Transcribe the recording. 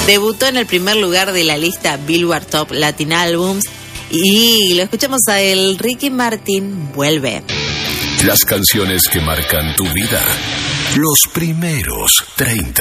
Debutó en el primer lugar de la lista Billboard Top Latin Albums y lo escuchamos a el Ricky Martin, Vuelve. Las canciones que marcan tu vida. Los primeros 30.